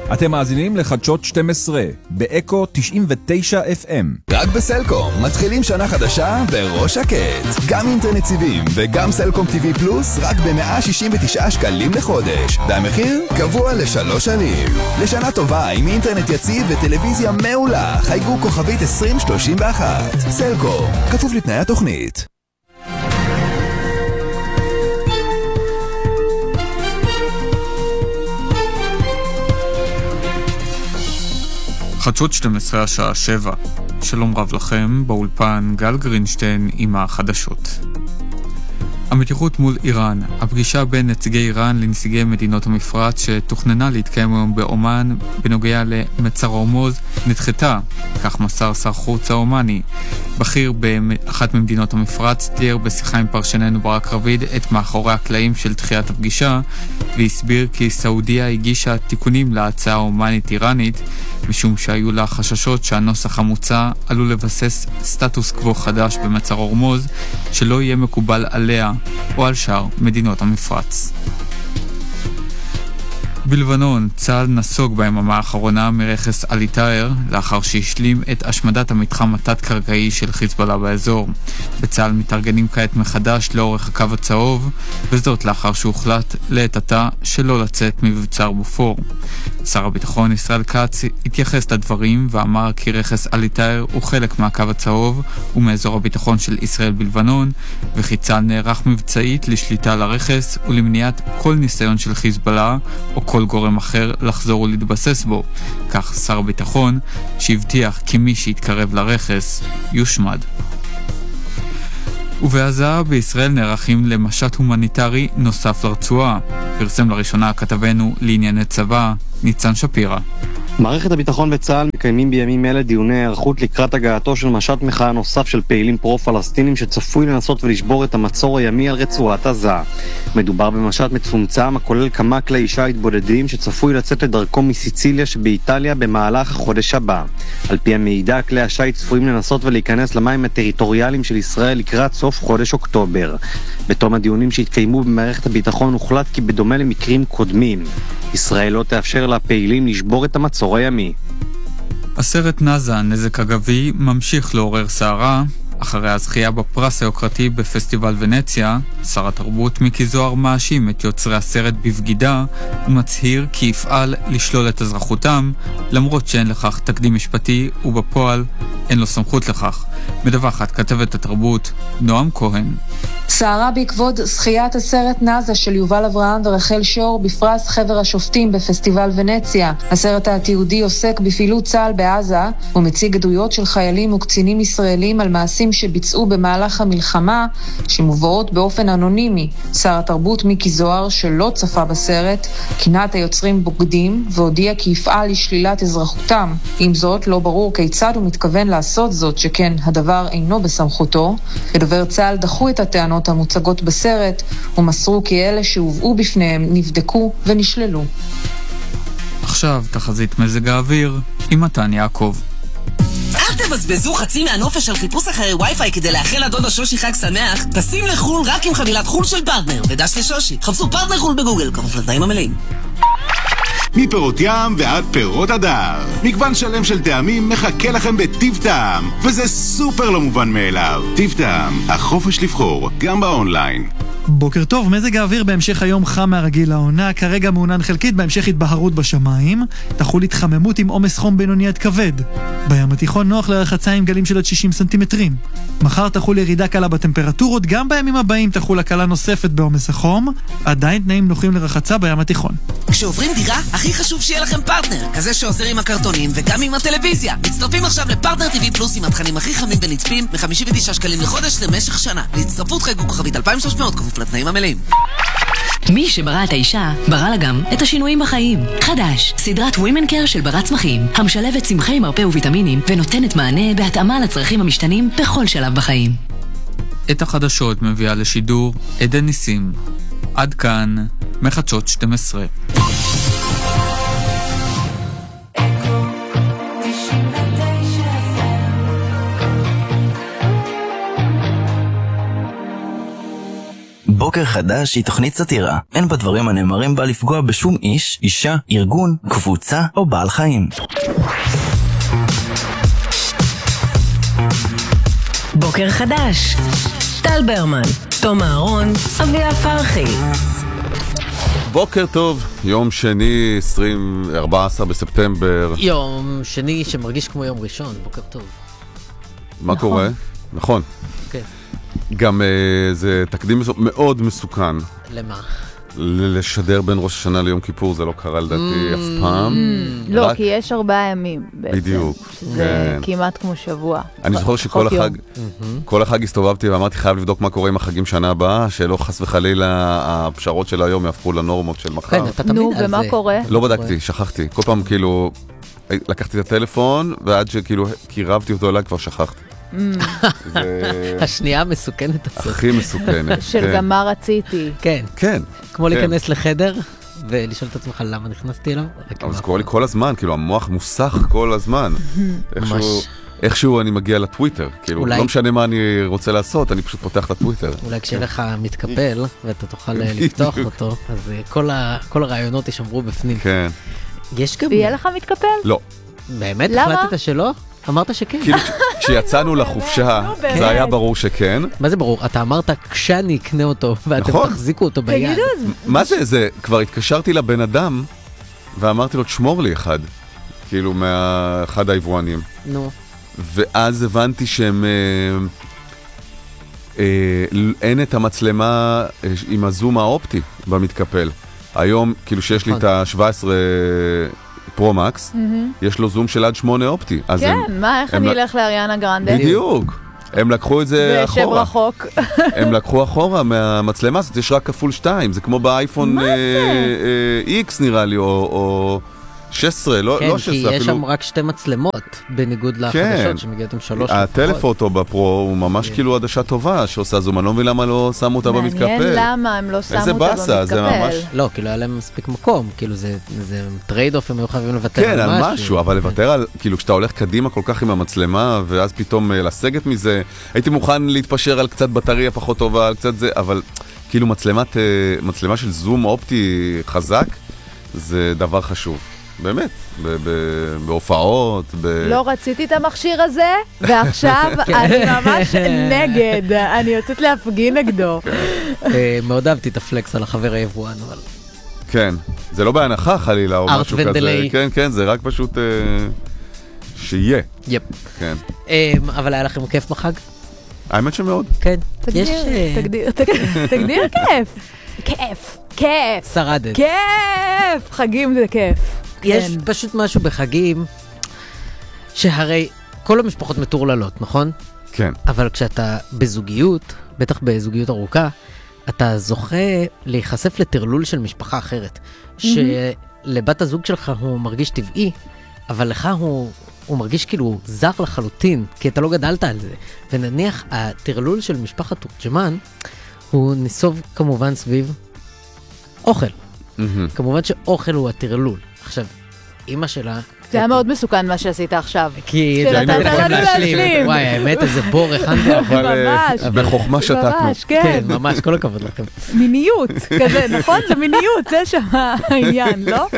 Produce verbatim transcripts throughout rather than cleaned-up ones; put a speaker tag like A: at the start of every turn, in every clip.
A: אתם מאזינים לחדשות שתים עשרה, באקו תשעים ותשע אף אם.
B: רק בסלקום, מתחילים שנה חדשה בראש שקט. גם אינטרנט סיבים וגם סלקום טי וי פלוס, רק ב-מאה שישים ותשעה שקלים לחודש. והמחיר קבוע לשלוש שנים. לשנה טובה עם אינטרנט יציב וטלוויזיה מעולה. חייגו כוכבית עשרים שלושים ואחת. סלקום, כפוף לתנאי התוכנית.
C: חדשות שתים עשרה השעה שבע. שלום רב לכם, באולפן גל גרינשטיין עם החדשות. המתיחות מול איראן, הפגישה בין נציגי איראן לנציגי מדינות המפרץ שתוכננה להתקיים היום באומן בנוגע למצר הורמוז נדחתה, כך מסר שר חוץ האומני. בכיר באחת ממדינות המפרץ תיאר בשיחה עם פרשננו ברק רביד את מאחורי הקלעים של דחיית הפגישה, והסביר כי סעודיה הגישה תיקונים להצעה האומנית איראנית, משום שהיו לה חששות שהנוסח המוצע עלול לבסס סטטוס קוו חדש במצר הורמוז שלא יהיה מקובל עליה או על שאר מדינות המפרץ. בלבנון, צה"ל נסוג ביממה האחרונה מרכס אל-עטאר לאחר שהשלים את השמדת המתחם התת-קרקעי של חיזבאללה באזור. בצה"ל מתארגנים כעת מחדש לאורך הקו הצהוב, וזאת לאחר שהוחלט לעת עתה שלא לצאת מבצר בופור. שר הביטחון ישראל כץ התייחס לדברים ואמר כי רכס אל-עטאר הוא חלק מהקו הצהוב ומאזור הביטחון של ישראל בלבנון, וכי צה"ל נערך מבצעית לשליטה על הרכס ולמניעת כל ניסיון של חיזבאללה או כל גורם אחר לחזור ולהתבסס בו. כך שר הביטחון שהבטיח כי מי שיתקרב לרכס יושמד. ובעזה בישראל נערכים למשט הומניטרי נוסף לרצועה. פרסם לראשונה כתבנו לענייני צבא ניצן שפירא.
D: מערכת הביטחון וצה"ל מקיימים בימים אלה דיוני הערכות לקראת הגעתו של משט מחאה נוסף של פעילים פרו-פלסטינים שצפוי לנסות ולשבור את המצור הימי על רצועת עזה. מדובר במשט מצומצם הכולל כמה כלי שיט בודדים שצפוי לצאת לדרכו מסיציליה שבאיטליה במהלך החודש הבא. על פי המידע, כלי השיט צפויים לנסות ולהיכנס למים הטריטוריאליים של ישראל לקראת סוף חודש אוקטובר. בתום הדיונים שהתקיימו במערכת הביטחון הוחלט כי בדומה למקרים קודמים, ישראל לא תאפשר לפעילים לשבור את המצור הימי.
C: הסרט נאזה, נזק אגבי, ממשיך לעורר סערה. אחרי הזכייה בפרס היוקרתי בפסטיבל ונציה, שר התרבות מיקי זוהר מאשים את יוצרי הסרט בבגידה ומצהיר כי יפעל לשלול את אזרחותם, למרות שאין לכך תקדים משפטי ובפועל אין לו סמכות לכך. מדווחת כתבת התרבות נועם כהן.
E: סערה בעקבות זכיית הסרט נאזה של יובל אברהם ורחל שור בפרס חבר השופטים בפסטיבל ונציה. הסרט התיעודי עוסק בפעילות צה"ל בעזה ומציג עדויות של חיילים וקצינים ישראלים על מעשים שביצעו במהלך המלחמה שמובאות באופן אנונימי. שר התרבות מיקי זוהר, שלא צפה בסרט, כינה את היוצרים בוגדים והודיע כי יפעל לשלילת אזרחותם. עם זאת, לא ברור כיצד הוא מתכוון לעשות זאת, שכן הדבר אינו בסמכותו. בדובר צה"ל דחו את הטענות המוצגות בסרט ומסרו כי אלה שהובאו בפניהם נבדקו ונשללו.
C: עכשיו תחזית מזג האוויר עם מתן יעקב.
F: אל תבזבזו חצי מהנופש על חיפוש אחרי וי-פיי כדי לאחל לדודה שושי חג שמח. טסים לחול רק עם חבילת חול של פרטנר ודש לשושי. חפשו פרטנר חול בגוגל, כפוף לתנאים המלאים.
G: מפירות ים ועד פירות הדר, מגוון שלם של טעמים מחכה לכם בטיב טעם, וזה סופר לא מובן מאליו. טיב טעם, החופש לבחור, גם באונליין.
H: בוקר טוב, מזג האוויר בהמשך היום חם מהרגיל לעונה, כרגע מעונן חלקית, בהמשך התבהרות בשמיים, תחול התחממות עם עומס חום בינוני עד כבד. בים התיכון נוח לרחצה עם גלים של עד שישים סנטימטרים. מחר תחול ירידה קלה בטמפרטורות, גם בימים הבאים תחול הקלה נוספת בעומס החום, עדיין תנאים נוחים לרחצה בים התיכון.
F: כשעוברים דירה, הכי חשוב שיהיה לכם פרטנר, כזה שעוזר עם הקרטונים וגם עם הטלוויזיה. מצטרפים עכשיו לפרטנר טי וי פלוס עם התכנים הכי חמים ונצפים ב-חמישים ותשעה שקלים לחודש למשך שנה. להצטרפות חייגו כוכבית אלפיים ושלוש מאות כפוף לתנאים המלאים.
I: מי שברא את האישה, ברא לה גם את השינויים בחיים. חדש, סדרת Women Care של ברת צמחים, המשלבת צמחי מרפא וויטמינים ונותנת מענה בהתאמה לצרכים המשתנים בכל שלב בחיים.
C: את החדשות מביאה לשידור עדן ניסים. עד כאן מחדשות שתים עשרה.
J: בוקר חדש היא תוכנית סאטירה. אין בדברים הנאמרים בה לפגוע בשום איש, אישה, ארגון, קבוצה או בעל חיים.
I: בוקר חדש. טל ברמן, תום אהרון, אביה פרחי.
K: בוקר טוב, יום שני, ארבעה עשר בספטמבר.
L: יום שני שמרגיש כמו יום ראשון, בוקר טוב.
K: מה נכון. קורה? נכון.
L: כן.
K: גם uh, זה תקדים מאוד מסוכן.
L: למה?
K: לשדר בין ראש השנה ליום כיפור, זה לא קרה לדעתי אף פעם.
M: לא, כי יש ארבעה ימים בעצם.
K: בדיוק.
M: שזה כמעט כמו שבוע.
K: אני זוכר שכל החג, כל החג הסתובבתי ואמרתי, חייב לבדוק מה קורה עם החגים שנה הבאה, שלא חס וחלילה הפשרות של היום יהפכו לנורמות של מחר.
M: נו, ומה קורה?
K: לא בדקתי, שכחתי. כל פעם כאילו, לקחתי את הטלפון, ועד שכאילו קירבתי אותו אליי, כבר שכחתי.
L: השנייה מסוכנת הזאת.
K: הכי מסוכנת.
M: של גם מה רציתי.
L: כן.
K: כן.
L: כמו להיכנס לחדר ולשאול את עצמך למה נכנסתי אליו.
K: אבל זה קורה לי כל הזמן, כאילו המוח מוסך כל הזמן. איכשהו אני מגיע לטוויטר, כאילו לא משנה מה אני רוצה לעשות, אני פשוט פותח את הטוויטר.
L: אולי כשיהיה לך מתקפל ואתה תוכל לפתוח אותו, אז כל הרעיונות ישמרו בפנים.
K: כן.
L: יש גם...
M: ויהיה לך מתקפל?
K: לא.
L: באמת? החלטת שלא? אמרת שכן.
K: כאילו, כשיצאנו לחופשה, זה היה ברור שכן.
L: מה זה ברור? אתה אמרת כשאני אקנה אותו, ואתם תחזיקו אותו ביד.
K: מה זה זה? כבר התקשרתי לבן אדם, ואמרתי לו, תשמור לי אחד. כאילו, מאחד היבואנים.
L: נו.
K: ואז הבנתי שהם... אין את המצלמה עם הזום האופטי במתקפל. היום, כאילו שיש לי את ה-שבע עשרה... פרו-מקס, יש לו זום של עד שמונה אופטי.
M: כן, מה, איך אני אלך לאריאנה גרנדה?
K: בדיוק. הם לקחו את זה אחורה.
M: וישב רחוק.
K: הם לקחו אחורה מהמצלמה, זאת יש רק כפול שתיים, זה כמו באייפון X נראה לי, או שש עשרה, לא שש עשרה.
L: כן, כי יש שם רק שתי מצלמות, בניגוד לחדשות שמגיעות עם שלוש לפחות.
K: הטלפוטו בפרו הוא ממש כאילו עדשה טובה שעושה זום, אני לא מבין למה לא שמו אותה במתקפל.
M: מעניין למה הם לא שמו אותה במתקפל.
L: לא, כאילו היה להם מספיק מקום, כאילו זה טרייד אוף, הם היו חייבים לוותר
K: על משהו. כן, על משהו, אבל לוותר על, כאילו כשאתה הולך קדימה כל כך עם המצלמה, ואז פתאום לסגת מזה, הייתי מוכן להתפשר על קצת בטריה פחות טובה, על קצת זה, אבל כאילו מצלמה של זום אופטי חזק, זה דבר חשוב. באמת, בהופעות,
M: לא רציתי את המכשיר הזה, ועכשיו אני ממש נגד, אני יוצאת להפגין נגדו.
L: מאוד אהבתי את הפלקס על החבר היבואן, אבל...
K: כן, זה לא בהנחה חלילה או משהו כזה, כן, כן, זה רק פשוט שיהיה.
L: יפ.
K: כן.
L: אבל היה לכם כיף בחג?
K: האמת שמאוד.
L: כן.
M: תגדיר, תגדיר, תגדיר כיף. כיף, כיף.
L: שרדת.
M: כיף, חגים זה כיף.
L: יש פשוט משהו בחגים, שהרי כל המשפחות מטורללות, נכון?
K: כן.
L: אבל כשאתה בזוגיות, בטח בזוגיות ארוכה, אתה זוכה להיחשף לטרלול של משפחה אחרת. שלבת הזוג שלך הוא מרגיש טבעי, אבל לך הוא, הוא מרגיש כאילו זר לחלוטין, כי אתה לא גדלת על זה. ונניח הטרלול של משפחת תורג'מן, הוא נסוב כמובן סביב אוכל. כמובן שאוכל הוא הטרלול. עכשיו, אמא שלה...
M: זה היה מאוד מסוכן מה שעשית עכשיו.
L: כי זה היינו יכולים להשלים. וואי, האמת איזה בור הכנתי.
M: ממש.
K: בחוכמה שתקנו.
M: ממש, כן.
L: כן, ממש, כל הכבוד לכם.
M: מיניות, כזה, נכון? זה מיניות, זה שם העניין, לא?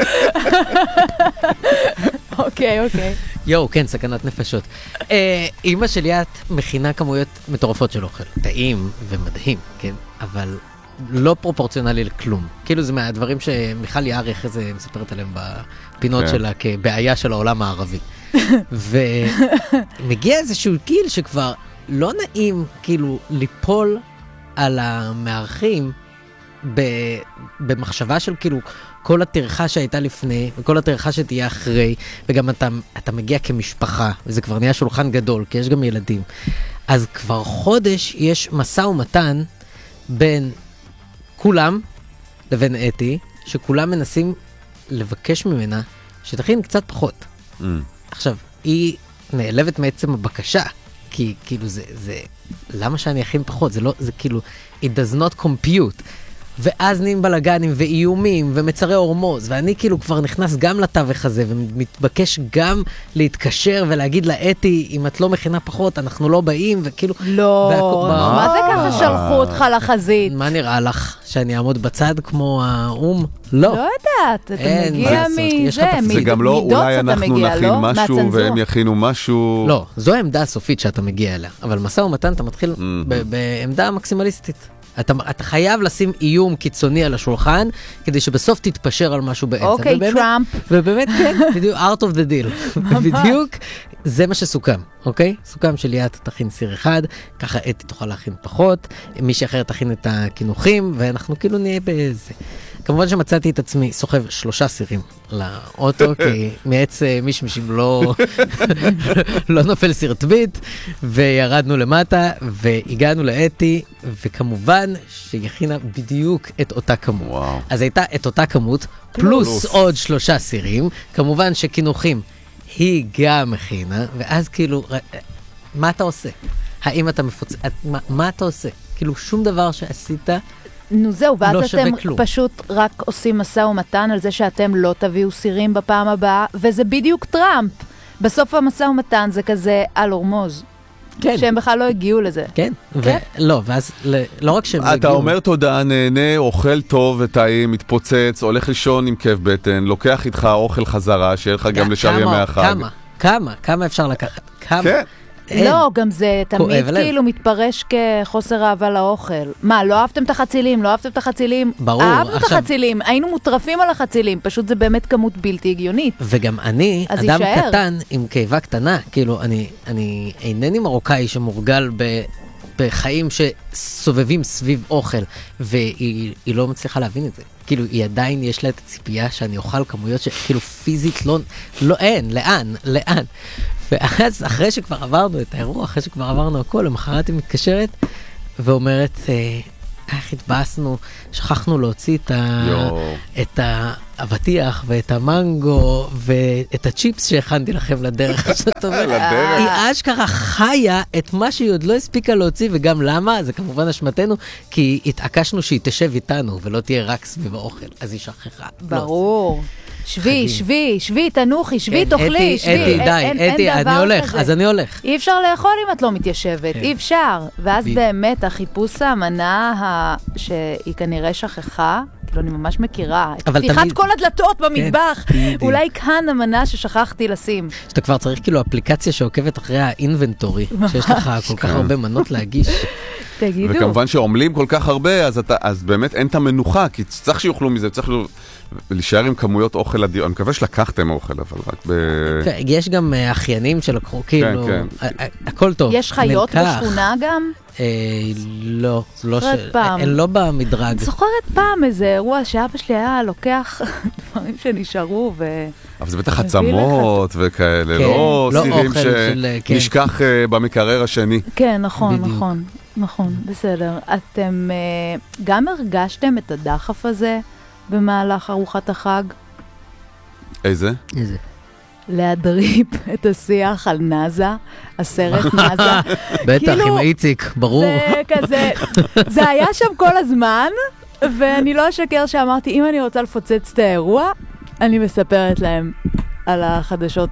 M: אוקיי, אוקיי.
L: יואו, כן, סכנת נפשות. אמא שלי את מכינה כמויות מטורפות של אוכל. טעים ומדהים, כן? אבל... לא פרופורציונלי לכלום. כאילו זה מהדברים שמיכל יערי אחרי זה מספרת עליהם בפינות
K: כן.
L: שלה כבעיה של העולם הערבי. ומגיע איזשהו גיל שכבר לא נעים כאילו ליפול על המארחים במחשבה של כאילו כל הטרחה שהייתה לפני וכל הטרחה שתהיה אחרי, וגם אתה, אתה מגיע כמשפחה, וזה כבר נהיה שולחן גדול, כי יש גם ילדים. אז כבר חודש יש מסע ומתן בין כולם לבין אתי, שכולם מנסים לבקש ממנה שתכין קצת פחות. Mm. עכשיו, היא נעלבת מעצם הבקשה, כי כאילו זה, זה, למה שאני אכין פחות? זה לא, זה כאילו, it does not compute. ואז נהיים בלגנים ואיומים ומצרי הורמוז, ואני כאילו כבר נכנס גם לתווך הזה, ומתבקש גם להתקשר ולהגיד לאתי, אם את לא מכינה פחות, אנחנו לא באים, וכאילו...
M: לא, מה זה ככה שלחו אותך לחזית?
L: מה נראה לך? שאני אעמוד בצד כמו האום? לא.
M: לא יודעת, אתה מגיע מזה,
K: זה גם לא אולי אנחנו נכין משהו והם יכינו משהו...
L: לא, זו העמדה הסופית שאתה מגיע אליה, אבל משא ומתן אתה מתחיל בעמדה מקסימליסטית. אתה, אתה חייב לשים איום קיצוני על השולחן, כדי שבסוף תתפשר על משהו באמצע.
M: אוקיי,
L: ובאמת,
M: טראמפ.
L: ובאמת כן, בדיוק, out of the deal. בדיוק, זה מה שסוכם, אוקיי? סוכם שליאת תכין סיר אחד, ככה אתי תוכל להכין פחות, מישהי אחר תכין את הכינוחים, ואנחנו כאילו נהיה באיזה... כמובן שמצאתי את עצמי סוחב שלושה סירים לאוטו, כי מעץ מישמישים לא, לא נופל סרטבית, וירדנו למטה, והגענו לאתי, וכמובן שהכינה בדיוק את אותה כמות. וואו. אז הייתה את אותה כמות, פלוס, פלוס עוד שלושה סירים, כמובן שכינוחים היא גם הכינה, ואז כאילו, מה אתה עושה? האם אתה מפוצ... מה, מה אתה עושה? כאילו שום דבר שעשית...
M: נו זהו, ואז
L: לא
M: אתם פשוט רק עושים מסע ומתן על זה שאתם לא תביאו סירים בפעם הבאה, וזה בדיוק טראמפ. בסוף המסע ומתן זה כזה על הורמוז. כן. שהם בכלל לא הגיעו לזה.
L: כן, כן? ולא, ואז לא רק שהם
K: אתה הגיעו... אומר תודה, נהנה, אוכל טוב וטעים, מתפוצץ, הולך לישון עם כיף בטן, לוקח איתך אוכל חזרה, שיהיה לך גם לשאר ימי החג.
L: כמה, כמה, כמה אפשר לקחת? כמה?
K: כן.
M: לא, גם זה תמיד כאילו מתפרש כחוסר אהבה לאוכל. מה, לא אהבתם את החצילים? לא אהבתם את החצילים?
L: ברור.
M: אהבנו את החצילים, היינו מוטרפים על החצילים, פשוט זה באמת כמות בלתי הגיונית.
L: וגם אני, אדם קטן עם קיבה קטנה, כאילו, אני אינני מרוקאי שמורגל בחיים שסובבים סביב אוכל, והיא לא מצליחה להבין את זה. כאילו, היא עדיין יש לה את הציפייה שאני אוכל כמויות שכאילו פיזית לא, לא אין, לאן, לאן. ואז אחרי שכבר עברנו את האירוע, אחרי שכבר עברנו הכל, למחרת היא מתקשרת ואומרת, איך התבאסנו, שכחנו להוציא את, ה... את האבטיח ואת המנגו ואת הצ'יפס שהכנתי לכם לדרך. זאת אומרת, היא אשכרה חיה את מה שהיא עוד לא הספיקה להוציא, וגם למה? זה כמובן אשמתנו, כי התעקשנו שהיא תשב איתנו ולא תהיה רק סביב האוכל, אז היא שכחה.
M: ברור. שבי, שבי, שבי, תנוחי, שבי, תאכלי, שבי.
L: אתי, די, אתי, אני הולך, אז אני הולך.
M: אי אפשר לאכול אם את לא מתיישבת, אי אפשר. ואז באמת, החיפוש המנה שהיא כנראה שכחה, כאילו אני ממש מכירה, את פתיחת כל הדלתות במטבח, אולי כאן המנה ששכחתי לשים.
L: שאתה כבר צריך כאילו אפליקציה שעוקבת אחרי האינבנטורי, שיש לך כל כך הרבה מנות להגיש.
M: תגידו.
K: וכמובן שעומלים כל כך הרבה, אז, אתה, אז באמת אין את המנוחה, כי צריך שיוכלו מזה, צריך להישאר עם כמויות אוכל אדיר. אני מקווה שלקחתם אוכל, אבל רק ב...
L: יש גם אחיינים שלקחו, כאילו,
K: כן, כן.
L: הכל טוב.
M: יש חיות בשכונה גם?
L: לא, הן לא במדרג.
M: זוכרת פעם איזה אירוע שאבא שלי היה לוקח דברים שנשארו ו...
K: אבל זה בטח עצמות וכאלה, לא סירים שנשכח במקרר השני.
M: כן, נכון, נכון, נכון, בסדר. אתם גם הרגשתם את הדחף הזה במהלך ארוחת החג?
K: איזה?
L: איזה?
M: להדריפ את השיח על נאזה, הסרט נאזה.
L: בטח, עם איציק, ברור.
M: זה כזה, זה היה שם כל הזמן, ואני לא אשקר שאמרתי, אם אני רוצה לפוצץ את האירוע, אני מספרת להם על החדשות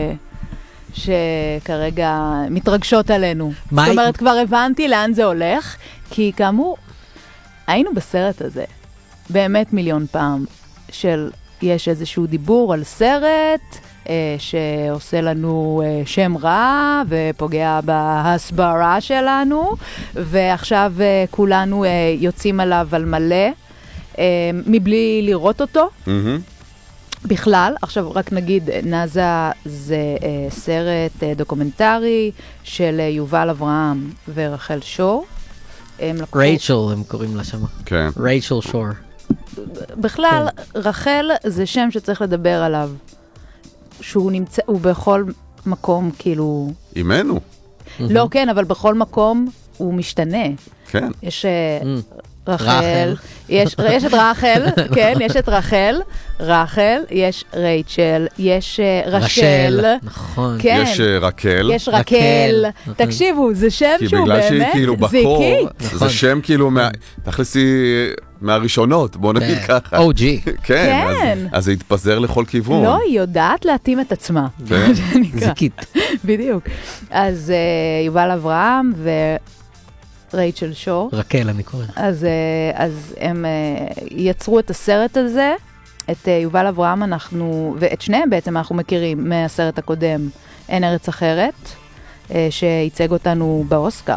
M: שכרגע מתרגשות עלינו. זאת אומרת, כבר הבנתי לאן זה הולך, כי כאמור, היינו בסרט הזה, באמת מיליון פעם, של יש איזשהו דיבור על סרט, שעושה לנו שם רע ופוגע בהסברה שלנו, ועכשיו כולנו יוצאים עליו על מלא, מבלי לראות אותו. בכלל, עכשיו רק נגיד, נאזה זה סרט דוקומנטרי של יובל אברהם ורחל שור.
L: רייצ'ל הם קוראים לה שמה.
K: כן.
L: רייצ'ל שור.
M: בכלל, רחל זה שם שצריך לדבר עליו. שהוא נמצא, הוא בכל מקום, כאילו...
K: אימנו.
M: לא, כן, אבל בכל מקום הוא משתנה.
K: כן.
M: יש רחל, יש את רחל, כן, יש את רחל, רחל, יש רייצ'ל, יש רשל.
L: נכון.
K: יש רקל.
M: יש רקל. תקשיבו, זה שם שהוא באמת
K: כי בגלל שהיא כאילו בקור, זה שם כאילו, תכלסי מהראשונות, בוא נגיד ככה.
L: או ג'י.
K: כן, אז זה התפזר לכל כיוון.
M: לא, היא יודעת להתאים את עצמה.
L: זיקית.
M: בדיוק. אז יובל אברהם ו... רייצ'ל שור.
L: רקל, אני קורא.
M: אז, אז הם יצרו את הסרט הזה, את יובל אברהם אנחנו, ואת שניהם בעצם אנחנו מכירים מהסרט הקודם, אין ארץ אחרת, שייצג אותנו באוסקר.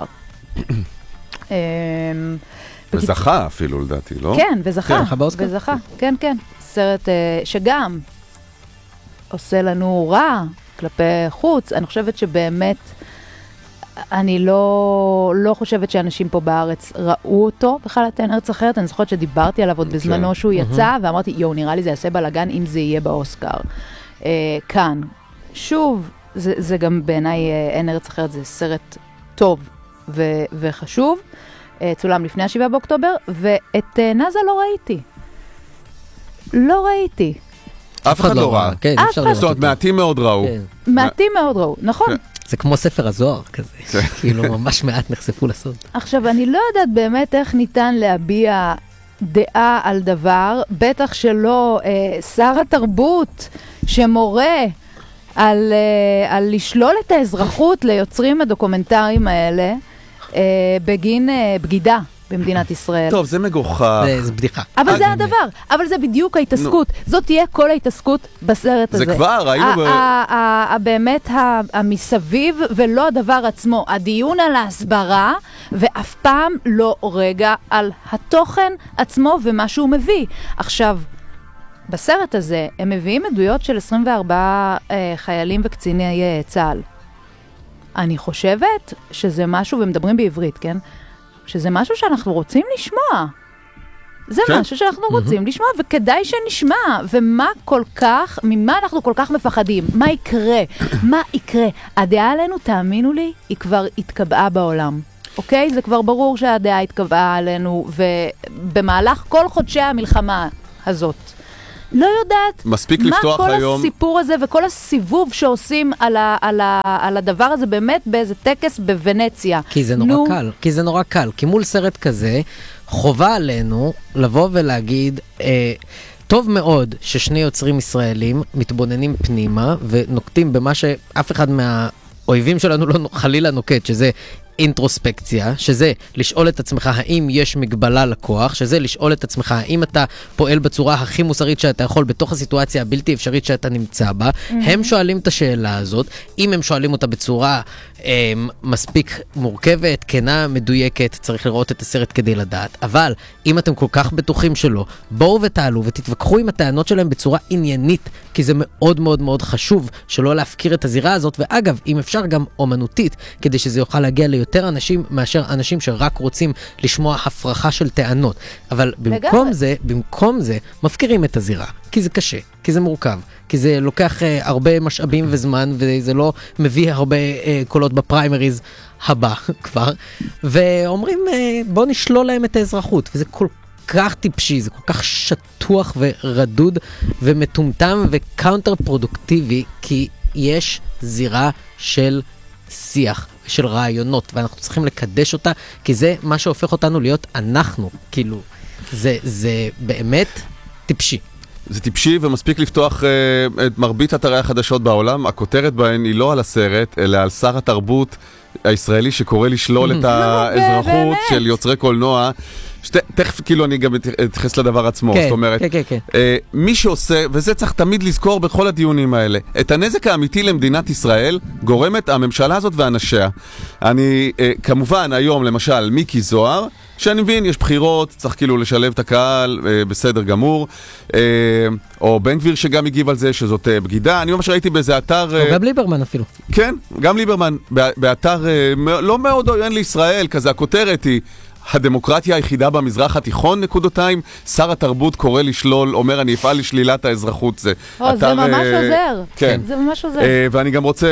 K: וזכה אפילו לדעתי, לא?
M: כן, וזכה. וזכה, כן, כן. סרט שגם עושה לנו רע כלפי חוץ. אני חושבת שבאמת אני לא, לא חושבת שאנשים פה בארץ ראו אותו בכלל את אין ארץ אחרת. אני זוכרת שדיברתי עליו עוד בזמנו שהוא יצא, ואמרתי, יו, נראה לי זה יעשה בלגן אם זה יהיה באוסקר. כאן, שוב, זה, זה גם בעיניי אין ארץ אחרת, זה סרט טוב ו- וחשוב. צולם לפני השבעה באוקטובר, ואת נאזה לא ראיתי. לא ראיתי.
K: אף אחד לא ראה.
L: כן, אפשר לראות.
K: זאת אומרת, מעטים מאוד ראו.
M: מעטים מאוד ראו, נכון.
L: זה כמו ספר הזוהר כזה, כאילו ממש מעט נחשפו לסוד.
M: עכשיו, אני לא יודעת באמת איך ניתן להביע דעה על דבר, בטח שלא אה, שר התרבות שמורה על, אה, על לשלול את האזרחות ליוצרים הדוקומנטריים האלה, אה, בגין אה, בגידה במדינת ישראל.
K: טוב, זה מגוחך.
L: זה, זה בדיחה.
M: אבל זה הדבר, אבל זה בדיוק ההתעסקות. זאת תהיה כל ההתעסקות בסרט הזה.
K: זה כבר, היינו ב...
M: באמת המסביב ולא הדבר עצמו. הדיון על ההסברה, ואף פעם לא רגע על התוכן עצמו ומה שהוא מביא. עכשיו, בסרט הזה הם מביאים עדויות של עשרים וארבעה חיילים וקציני צה"ל. אני חושבת שזה משהו, ומדברים בעברית, כן? שזה משהו שאנחנו רוצים לשמוע. זה כן. משהו שאנחנו mm-hmm. רוצים לשמוע, וכדאי שנשמע. ומה כל כך, ממה אנחנו כל כך מפחדים? מה יקרה? מה יקרה? הדעה עלינו, תאמינו לי, היא כבר התקבעה בעולם. אוקיי? זה כבר ברור שהדעה התקבעה עלינו, ובמהלך כל חודשי המלחמה הזאת. לא יודעת מה כל היום... הסיפור הזה וכל הסיבוב שעושים על, ה, על, ה, על הדבר הזה באמת באיזה טקס בוונציה.
L: כי זה נורא נו... קל, כי זה נורא קל. כי מול סרט כזה, חובה עלינו לבוא ולהגיד, אה, טוב מאוד ששני יוצרים ישראלים מתבוננים פנימה ונוקטים במה שאף אחד מהאויבים שלנו לא חלילה נוקט, שזה אינטרוספקציה, שזה לשאול את עצמך האם יש מגבלה לכוח, שזה לשאול את עצמך האם אתה פועל בצורה הכי מוסרית שאתה יכול בתוך הסיטואציה הבלתי אפשרית שאתה נמצא בה. Mm-hmm. הם שואלים את השאלה הזאת, אם הם שואלים אותה בצורה אה, מספיק מורכבת, כנה, מדויקת, צריך לראות את הסרט כדי לדעת. אבל אם אתם כל כך בטוחים שלא, בואו ותעלו ותתווכחו עם הטענות שלהם בצורה עניינית, כי זה מאוד מאוד מאוד חשוב שלא להפקיר את הזירה הזאת, ואגב, אם אפשר גם אומנותית, כדי שזה יוכל להגיע ליותר יותר אנשים מאשר אנשים שרק רוצים לשמוע הפרחה של טענות. אבל במקום זה, במקום זה, מפקירים את הזירה. כי זה קשה, כי זה מורכב, כי זה לוקח uh, הרבה משאבים וזמן, וזה לא מביא הרבה uh, קולות בפריימריז הבא כבר. ואומרים, uh, בוא נשלול להם את האזרחות. וזה כל כך טיפשי, זה כל כך שטוח ורדוד ומטומטם וקאונטר פרודוקטיבי, כי יש זירה של שיח, של רעיונות, ואנחנו צריכים לקדש אותה, כי זה מה שהופך אותנו להיות אנחנו, כאילו, זה, זה באמת טיפשי.
K: זה טיפשי ומספיק לפתוח uh, את מרבית אתרי החדשות בעולם, הכותרת בהן היא לא על הסרט, אלא על שר התרבות הישראלי שקורא לשלול את האזרחות של יוצרי קולנוע. שת, תכף כאילו אני גם אתייחס לדבר עצמו,
L: כן,
K: זאת אומרת,
L: כן, כן, כן.
K: אה, מי שעושה, וזה צריך תמיד לזכור בכל הדיונים האלה, את הנזק האמיתי למדינת ישראל גורמת הממשלה הזאת ואנשיה. אני, אה, כמובן היום למשל מיקי זוהר, שאני מבין, יש בחירות, צריך כאילו לשלב את הקהל, אה, בסדר גמור, אה, או בן גביר שגם הגיב על זה שזאת אה, בגידה, אני ממש ראיתי באיזה אתר...
L: או אה, גם ליברמן אפילו.
K: כן, גם ליברמן, באתר אה, לא מאוד עוין לישראל, כזה הכותרת היא, הדמוקרטיה היחידה במזרח התיכון, נקודותיים, שר התרבות קורא לשלול, אומר אני אפעל לשלילת האזרחות. זה,
M: או, אתר, זה ממש אה, עוזר.
K: כן.
M: זה ממש עוזר.
K: אה, ואני גם רוצה...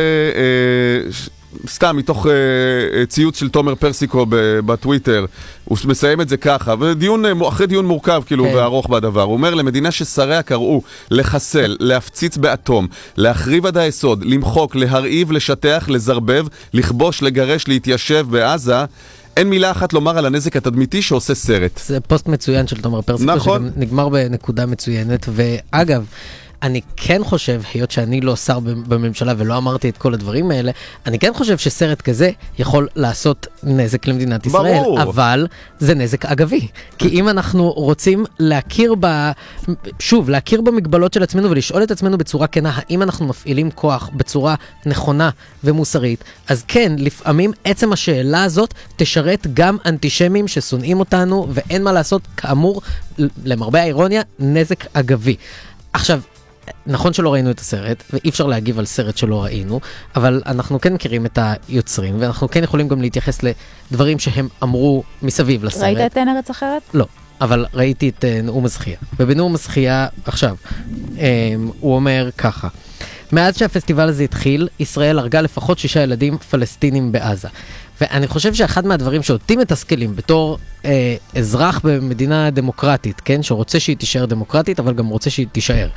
K: אה, ש... סתם, מתוך uh, ציוץ של תומר פרסיקו בטוויטר, הוא מסיים את זה ככה, ודיון, אחרי דיון מורכב כאילו, okay. וארוך בדבר, הוא אומר, למדינה ששריה קראו לחסל, להפציץ באטום, להחריב עד היסוד, למחוק, להרעיב, לשטח, לזרבב, לכבוש, לגרש, להתיישב בעזה, אין מילה אחת לומר על הנזק התדמיתי שעושה סרט.
L: זה פוסט מצוין של תומר פרסיקו,
K: נכון.
L: שגם נגמר בנקודה מצוינת, ואגב, אני כן חושב, היות שאני לא שר בממשלה ולא אמרתי את כל הדברים האלה, אני כן חושב שסרט כזה יכול לעשות נזק למדינת ישראל,
K: ברור.
L: אבל זה נזק אגבי. כי אם אנחנו רוצים להכיר ב... שוב, להכיר במגבלות של עצמנו ולשאול את עצמנו בצורה כנה, האם אנחנו מפעילים כוח בצורה נכונה ומוסרית, אז כן, לפעמים עצם השאלה הזאת תשרת גם אנטישמים ששונאים אותנו, ואין מה לעשות, כאמור, למרבה האירוניה, נזק אגבי. עכשיו, נכון שלא ראינו את הסרט, ואי אפשר להגיב על סרט שלא ראינו, אבל אנחנו כן מכירים את היוצרים, ואנחנו כן יכולים גם להתייחס לדברים שהם אמרו מסביב לסרט.
M: ראית את אין ארץ אחרת?
L: לא, אבל ראיתי את נאום הזכייה. ובנאום הזכייה, עכשיו, הוא אומר ככה, מאז שהפסטיבל הזה התחיל, ישראל הרגה לפחות שישה ילדים פלסטינים בעזה. ואני חושב שאחד מהדברים שאותי מתסכלים בתור אה, אזרח במדינה דמוקרטית, כן, שרוצה שהיא תישאר דמוקרטית, אבל גם רוצה שהיא תישאר.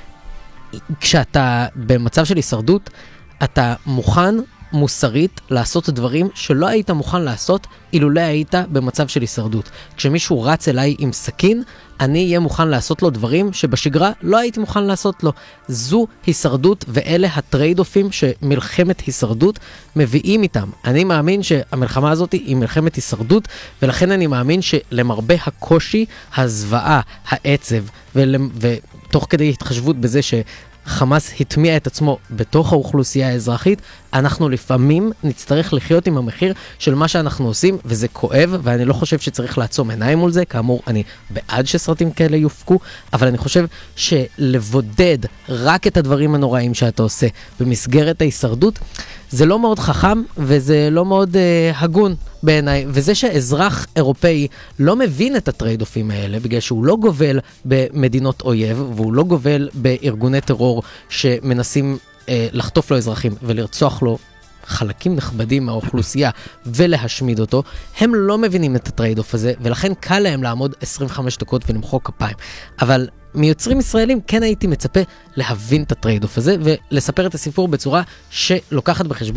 L: כשאתה במצב של הישרדות, אתה מוכן מוסרית לעשות דברים שלא היית מוכן לעשות אילולא היית במצב של הישרדות. כשמישהו רץ אליי עם סכין, אני אהיה מוכן לעשות לו דברים שבשגרה לא הייתי מוכן לעשות לו. זו הישרדות, ואלה הטרייד-אופים שמלחמת הישרדות מביאים איתם. אני מאמין שהמלחמה הזאת היא מלחמת הישרדות, ולכן אני מאמין שלמרבה הקושי, הזוועה, העצב, ול... ותוך כדי התחשבות בזה ש... חמאס התמיע את עצמו בתוך האוכלוסייה האזרחית, אנחנו לפעמים נצטרך לחיות עם המחיר של מה שאנחנו עושים, וזה כואב, ואני לא חושב שצריך לעצום עיניים מול זה, כאמור, אני בעד שסרטים כאלה יופקו, אבל אני חושב שלבודד רק את הדברים הנוראים שאתה עושה במסגרת ההישרדות, זה לא מאוד חכם, וזה לא מאוד uh, הגון בעיניי, וזה שאזרח אירופאי לא מבין את הטרייד-אופים האלה, בגלל שהוא לא גובל במדינות אויב, והוא לא גובל בארגוני טרור שמנסים uh, לחטוף לו אזרחים ולרצוח לו חלקים נכבדים מהאוכלוסייה ולהשמיד אותו, הם לא מבינים את הטרייד-אוף הזה, ולכן קל להם לעמוד עשרים וחמש דקות ולמחוא כפיים. אבל מיוצרים ישראלים כן הייתי מצפה להבין את הטרייד-אוף הזה, ולספר את הסיפור בצורה שלוקחת בחשבון